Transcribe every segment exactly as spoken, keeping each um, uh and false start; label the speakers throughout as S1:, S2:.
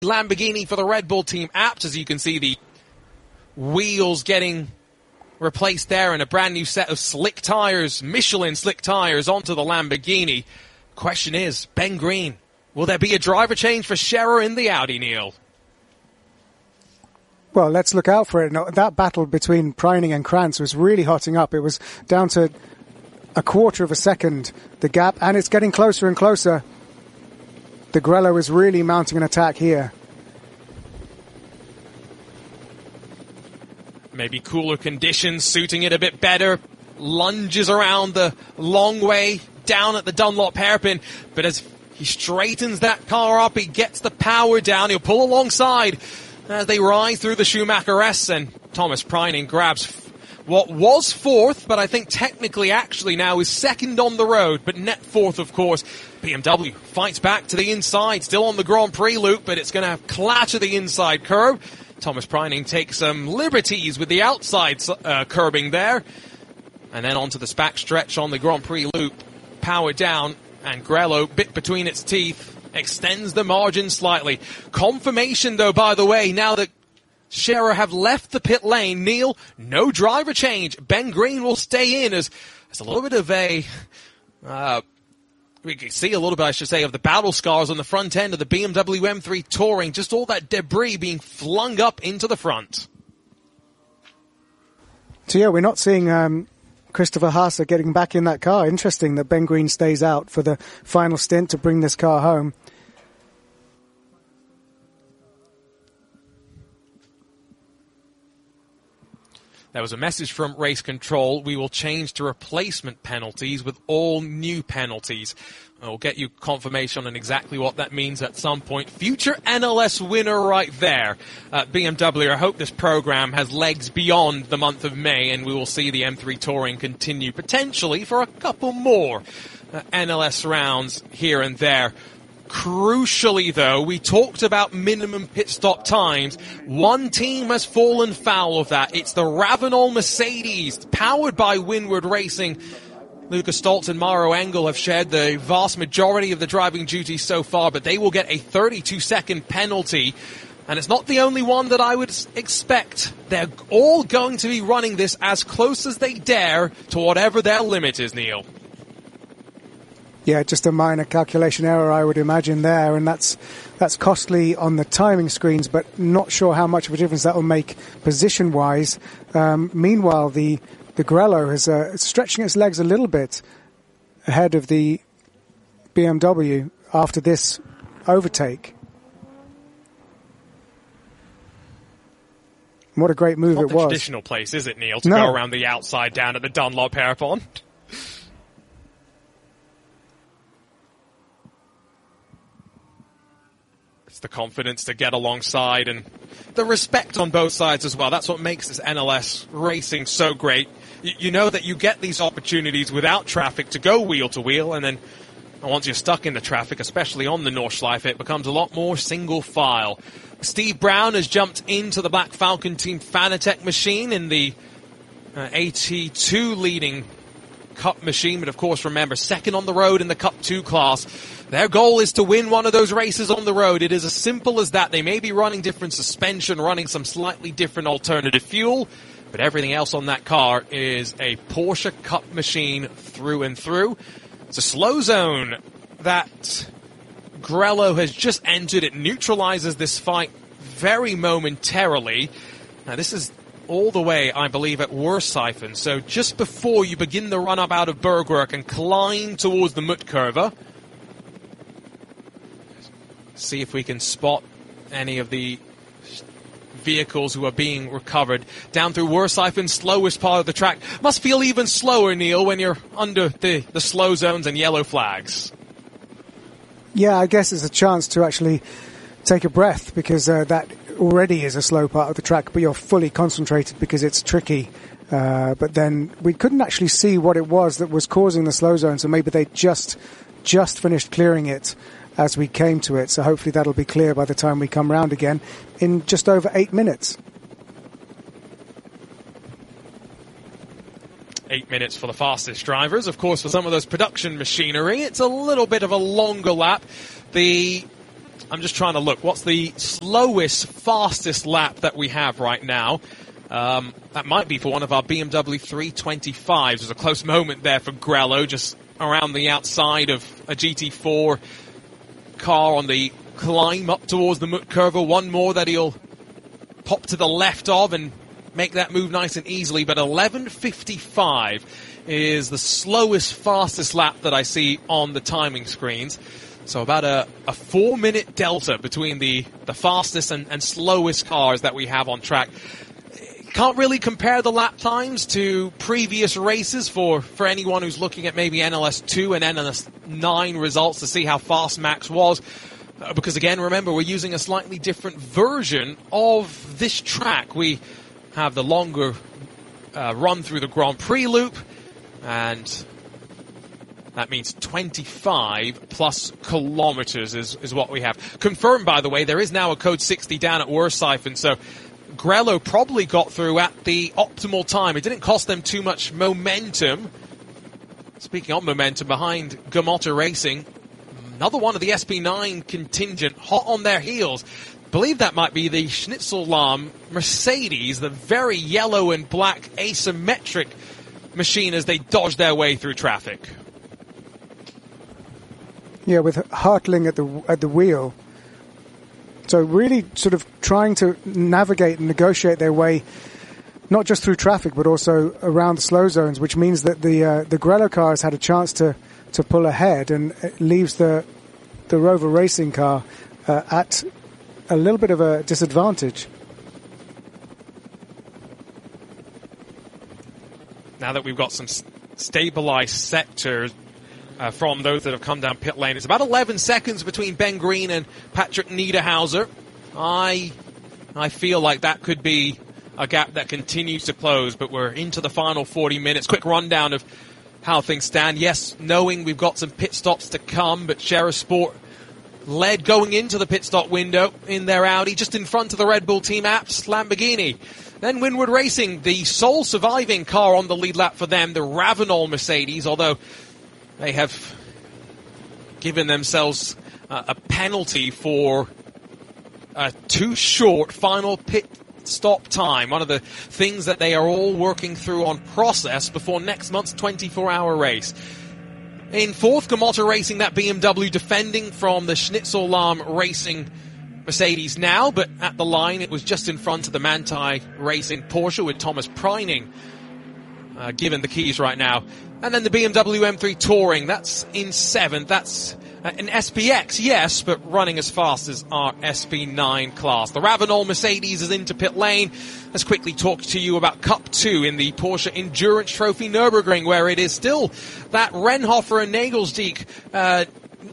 S1: Lamborghini for the Red Bull team apt, as you can see the wheels getting replaced there and a brand new set of slick tires, Michelin slick tires onto the Lamborghini. Question is, Ben Green, will there be a driver change for Scherer in the Audi, Neil?
S2: Well, let's look out for it. No, that battle between Preining and Krantz was really hotting up. It was down to a quarter of a second, the gap, and it's getting closer and closer. The Grello is really mounting an attack here.
S1: Maybe cooler conditions suiting it a bit better. Lunges around the long way down at the Dunlop hairpin, but as he straightens that car up, he gets the power down, he'll pull alongside as they rise through the Schumacher S, and Thomas Preining grabs what was fourth, but I think technically actually now is second on the road, but net fourth, of course. B M W fights back to the inside, still on the Grand Prix loop, but it's going to clatter the inside curb. Thomas Preining takes some liberties with the outside uh, curbing there, and then onto the back stretch on the Grand Prix loop, power down, and Grello, bit between its teeth, extends the margin slightly. Confirmation, though, by the way, now that Scherer have left the pit lane, Neil, no driver change. Ben Green will stay in as, as a little bit of a, uh, we can see a little bit, I should say, of the battle scars on the front end of the B M W M three Touring, just all that debris being flung up into the front.
S2: So yeah, we're not seeing um, Christopher Haase getting back in that car. Interesting that Ben Green stays out for the final stint to bring this car home.
S1: There was a message from Race Control. We will change to replacement penalties with all new penalties. I'll get you confirmation on exactly what that means at some point. Future N L S winner right there. Uh, B M W, I hope this program has legs beyond the month of May, and we will see the M three Touring continue potentially for a couple more uh, N L S rounds here and there. Crucially, though, we talked about minimum pit stop times. One team has fallen foul of that. It's the Ravenol Mercedes, powered by Windward Racing. Lucas Stoltz and Mauro Engel have shared the vast majority of the driving duties so far, but they will get a thirty-two second penalty. And it's not the only one that I would expect. They're all going to be running this as close as they dare to whatever their limit is, Neil.
S2: Yeah, just a minor calculation error, I would imagine there, and that's that's costly on the timing screens, but not sure how much of a difference that will make position-wise. Um, meanwhile, the the Grello is uh, stretching its legs a little bit ahead of the B M W after this overtake. What a great move
S1: it was. Not the traditional place, is it, Neil, to
S2: no.
S1: go around the outside down at the Dunlop hairpin? The confidence to get alongside and the respect on both sides as well. That's what makes this N L S racing so great. You, you know that you get these opportunities without traffic to go wheel to wheel, and then once you're stuck in the traffic, especially on the Nordschleife, it becomes a lot more single file. Steve Brown has jumped into the Black Falcon Team Fanatec machine in the uh, A T two leading Cup machine, but of course remember, second on the road in the Cup two class. Their goal is to win one of those races on the road. It is as simple as that. They may be running different suspension, running some slightly different alternative fuel, but everything else on that car is a Porsche Cup machine through and through. It's a slow zone that Grello has just entered. It neutralizes this fight very momentarily. Now this is all the way, I believe, at Wurstsifen. So just before you begin the run-up out of Bergwerk and climb towards the Muttkurve. See if we can spot any of the vehicles who are being recovered. Down through Wurstsifen, slowest part of the track. Must feel even slower, Neil, when you're under the, the slow zones and yellow flags.
S2: Yeah, I guess it's a chance to actually take a breath, because uh, that already is a slow part of the track, but you're fully concentrated because it's tricky. Uh, but then we couldn't actually see what it was that was causing the slow zone, so maybe they just just finished clearing it as we came to it. So hopefully that'll be clear by the time we come round again in just over eight minutes.
S1: Eight minutes for the fastest drivers. Of course, for some of those production machinery, it's a little bit of a longer lap. The I'm just trying to look. What's the slowest, fastest lap that we have right now? Um, that might be for one of our B M W three twenty-fives. There's a close moment there for Grello, just around the outside of a G T four car on the climb up towards the Mut Curva. One more that he'll pop to the left of and make that move nice and easily. But eleven fifty-five is the slowest, fastest lap that I see on the timing screens. So about a, a four-minute delta between the, the fastest and, and slowest cars that we have on track. Can't really compare the lap times to previous races for, for anyone who's looking at maybe N L S two and N L S nine results to see how fast Max was. Uh, because again, remember, we're using a slightly different version of this track. We have the longer uh, run through the Grand Prix loop, and that means twenty-five plus kilometers is, is what we have. Confirmed, by the way, there is now a code sixty down at Wersifen, so Grello probably got through at the optimal time. It didn't cost them too much momentum. Speaking of momentum, behind Gamotta Racing, another one of the S P nine contingent, hot on their heels. Believe that might be the Schnitzellahm Mercedes, the very yellow and black asymmetric machine as they dodge their way through traffic.
S2: Yeah, with Hartling at the at the wheel. So really sort of trying to navigate and negotiate their way, not just through traffic, but also around the slow zones, which means that the uh, the Grello car has had a chance to, to pull ahead, and it leaves the the Rover Racing car uh, at a little bit of a disadvantage.
S1: Now that we've got some stabilized sectors Uh, from those that have come down pit lane. It's about eleven seconds between Ben Green and Patrick Niederhauser. I I feel like that could be a gap that continues to close, but we're into the final forty minutes. Quick rundown of how things stand. Yes, knowing we've got some pit stops to come, but Sheriff Sport led going into the pit stop window in their Audi, just in front of the Red Bull Team Apps Lamborghini. Then Winward Racing, the sole surviving car on the lead lap for them, the Ravenol Mercedes, although they have given themselves uh, a penalty for a too short final pit stop time. One of the things that they are all working through on process before next month's twenty-four hour race. In fourth, Gamotta Racing, that B M W defending from the Schnitzellahm Racing Mercedes now, but at the line it was just in front of the Manthey Racing Porsche with Thomas Preining uh, given the keys right now. And then the B M W M three Touring, that's in seventh. That's uh, an S P X, yes, but running as fast as our S P nine class. The Ravenol Mercedes is into pit lane. Let's quickly talk to you about Cup two in the Porsche Endurance Trophy Nürburgring, where it is still that Renhofer and Nagelsdijk uh,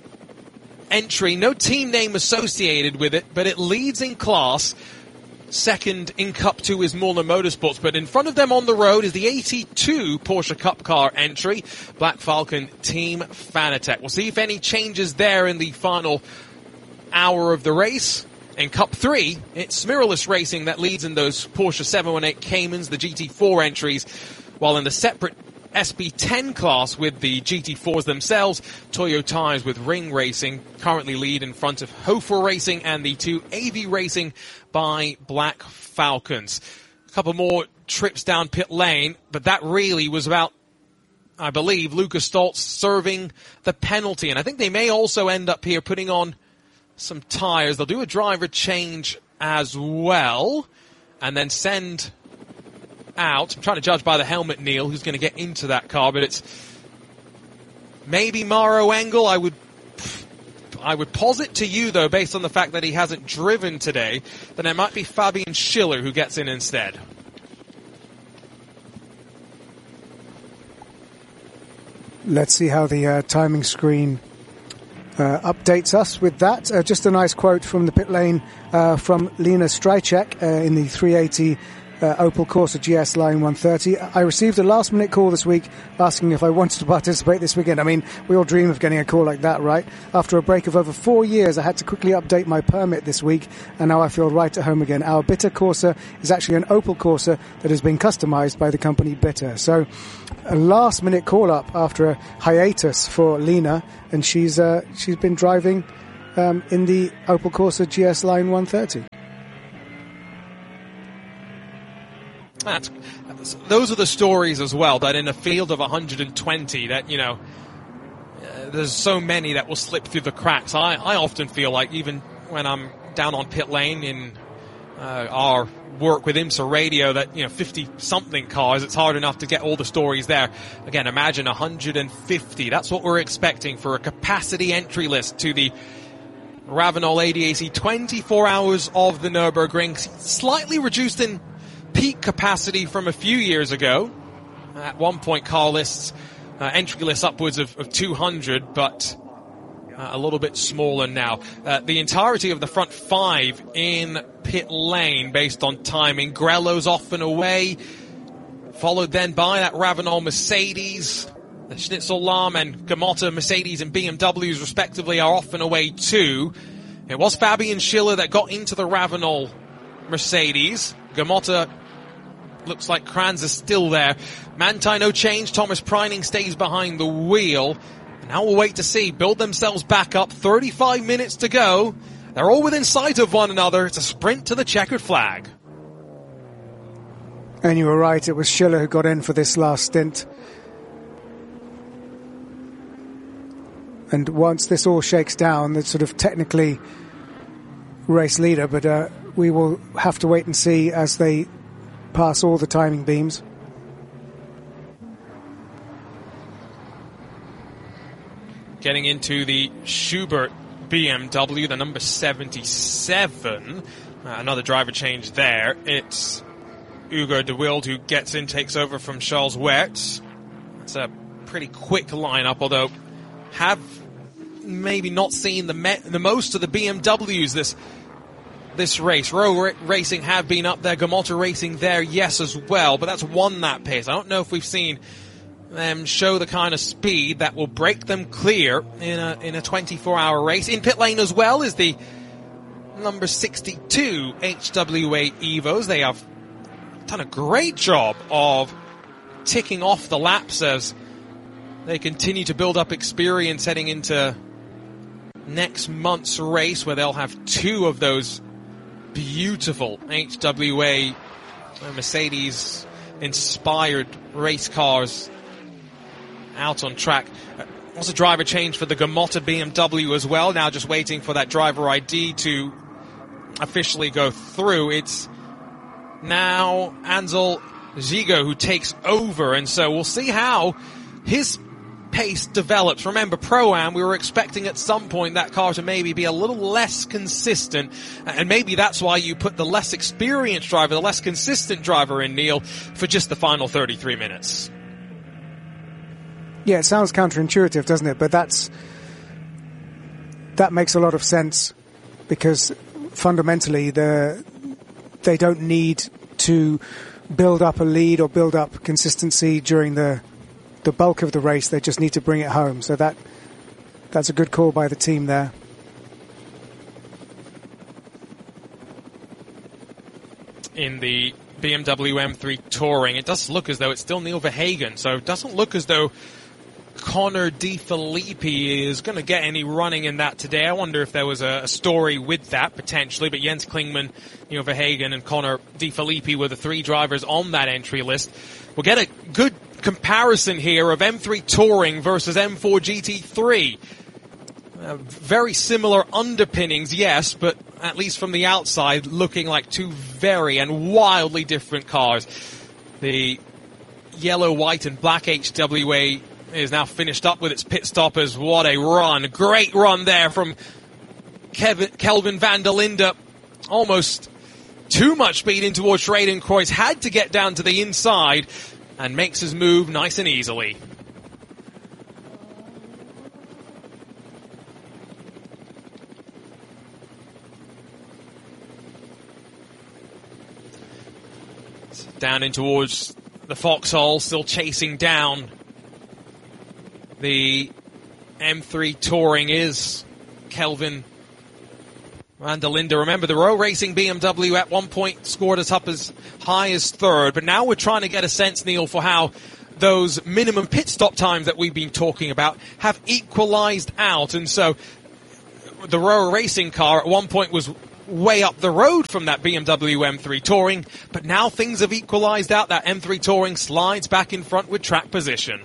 S1: entry. No team name associated with it, but it leads in class. Second in Cup two is Mullner Motorsports, but in front of them on the road is the eighty-two Porsche Cup car entry, Black Falcon Team Fanatec. We'll see if any changes there in the final hour of the race. In Cup three, it's Mirrorless Racing that leads in those Porsche seven one eight Caymans, the G T four entries, while in the separate S P ten class with the G T fours themselves, Toyo Tires with Ring Racing currently lead in front of Hofer Racing and the two A V Racing by Black Falcons. A couple more trips down pit lane, but that really was about, I believe, Lucas Stoltz serving the penalty. And I think they may also end up here putting on some tires. They'll do a driver change as well and then send out. I'm trying to judge by the helmet, Neil, who's going to get into that car, but it's maybe Maro Engel. I would I would posit to you, though, based on the fact that he hasn't driven today, that it might be Fabian Schiller who gets in instead.
S2: Let's see how the uh, timing screen uh, updates us with that. Uh, just a nice quote from the pit lane uh, from Lena Strycek uh, in the three eighty Uh, Opel Corsa G S Line one thirty. I received a last minute call this week asking if I wanted to participate this weekend. I mean, we all dream of getting a call like that, right? After a break of over four years, I had to quickly update my permit this week, and now I feel right at home again. Our Bitter Corsa is actually an Opel Corsa that has been customized by the company Bitter. So a last minute call up after a hiatus for Lena, and she's uh, she's been driving um, in the Opel Corsa G S Line one thirty.
S1: That's, those are the stories as well, that in a field of one hundred twenty, that, you know, uh, there's so many that will slip through the cracks. I, I often feel like, even when I'm down on pit lane in uh, our work with IMSA Radio, that, you know, fifty-something cars, it's hard enough to get all the stories there. Again, imagine one hundred fifty. That's what we're expecting for a capacity entry list to the Ravenel A D A C. twenty-four hours of the Nürburgring, slightly reduced in peak capacity from a few years ago. At one point, car lists, uh, entry lists upwards of, of two hundred, but uh, a little bit smaller now. Uh, the entirety of the front five in pit lane based on timing. Grello's off and away, followed then by that Ravenel Mercedes. The Schnitzel Lahm and Gamotta Mercedes and B M Ws respectively are off and away too. It was Fabian Schiller that got into the Ravenel Mercedes. Gamotta looks like Kranz is still there. Manthey no change. Thomas Preining stays behind the wheel. And now we'll wait to see. Build themselves back up. thirty-five minutes to go. They're all within sight of one another. It's a sprint to the checkered flag.
S2: And you were right. It was Schiller who got in for this last stint. And once this all shakes down, it's sort of technically race leader, but uh, we will have to wait and see as they pass all the timing beams.
S1: Getting into the Schubert B M W, the number seventy-seven. Uh, another driver change there. It's Ugo de Wilde who gets in, takes over from Charles Wertz. It's a pretty quick lineup, although have maybe not seen the me- the most of the B M Ws this this race. Rowe ra- Racing have been up there, Gamotta Racing there, yes, as well, but that's won that pace. I don't know if we've seen them show the kind of speed that will break them clear in a in a twenty-four hour race. In pit lane as well is the number sixty-two H W A Evos. They have done a great job of ticking off the laps as they continue to build up experience heading into next month's race, where they'll have two of those beautiful H W A Mercedes inspired race cars out on track. Also driver change for the Gamotta B M W as well. Now just waiting for that driver I D to officially go through. It's now Ansel Zigo who takes over, and so we'll see how his pace develops. Remember, Pro-Am, we were expecting at some point that car to maybe be a little less consistent, and maybe that's why you put the less experienced driver, the less consistent driver in, Neil, for just the final thirty-three minutes.
S2: Yeah, it sounds counterintuitive, doesn't it? But that's that makes a lot of sense, because fundamentally the they don't need to build up a lead or build up consistency during the the bulk of the race. They just need to bring it home. So that that's a good call by the team there.
S1: In the B M W M three Touring, it does look as though it's still Neil Verhagen, so it doesn't look as though Connor De Filippi is going to get any running in that today. I wonder if there was a, a story with that, potentially, but Jens Klingman, Neil Verhagen, and Connor De Filippi were the three drivers on that entry list. We'll get a good comparison here of M three Touring versus M four G T three. Uh, very similar underpinnings, yes, but at least from the outside, looking like two very and wildly different cars. The yellow, white, and black H W A is now finished up with its pit stoppers. What a run. Great run there from Kevin, Kelvin van der Linde. Almost too much speed in towards Schradenkreuz. Had to get down to the inside and makes his move nice and easily. Down in towards the foxhole, still chasing down the M three Touring is Kelvin van der Linde. Remember, the Rowe Racing B M W at one point scored us up as high as third, but now we're trying to get a sense, Neil, for how those minimum pit stop times that we've been talking about have equalized out. And so the Rower Racing car at one point was way up the road from that B M W M three Touring, but now things have equalized out. That M three Touring slides back in front with track position.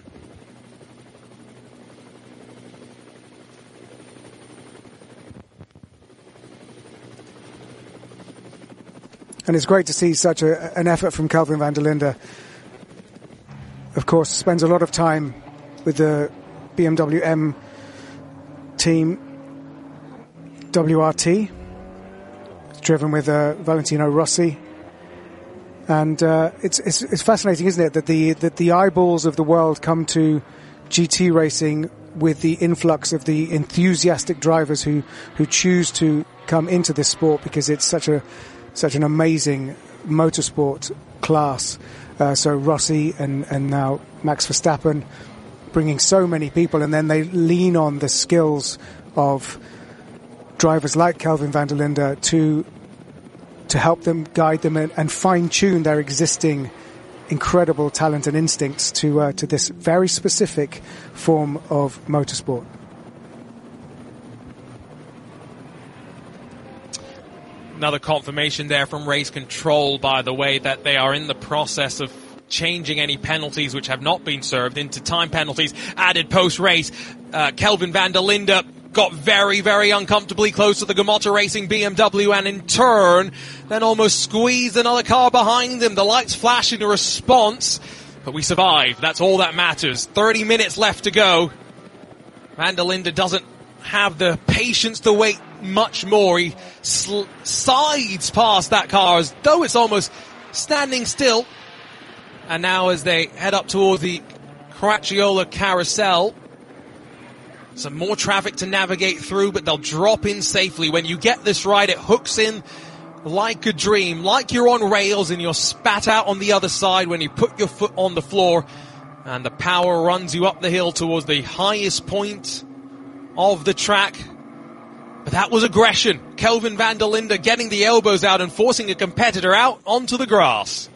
S2: And it's great to see such a, an effort from Kelvin van der Linde. Of course, spends a lot of time with the B M W M team, W R T. It's driven with uh, Valentino Rossi. And uh, it's, it's it's fascinating, isn't it, that the that the eyeballs of the world come to G T racing with the influx of the enthusiastic drivers who, who choose to come into this sport because it's such a such an amazing motorsport class. Uh, so Rossi and, and now Max Verstappen bringing so many people, and then they lean on the skills of drivers like Kelvin van der Linde to to help them, guide them, and, and fine-tune their existing incredible talent and instincts to uh, to this very specific form of motorsport.
S1: Another confirmation there from Race Control, by the way, that they are in the process of changing any penalties which have not been served into time penalties added post-race. Uh, Kelvin van der Linde got very, very uncomfortably close to the Gamotta Racing B M W and in turn then almost squeezed another car behind him. The lights flash in a response, but we survived. That's all that matters. thirty minutes left to go. Van der Linde doesn't have the patience to wait much more. He sl- sides past that car as though it's almost standing still. And now as they head up towards the Caracciolo Carousel, some more traffic to navigate through, but they'll drop in safely. When you get this right, it hooks in like a dream, like you're on rails and you're spat out on the other side when you put your foot on the floor, and the power runs you up the hill towards the highest point of the track. But that was aggression. Kelvin van der Linde getting the elbows out and forcing a competitor out onto the grass.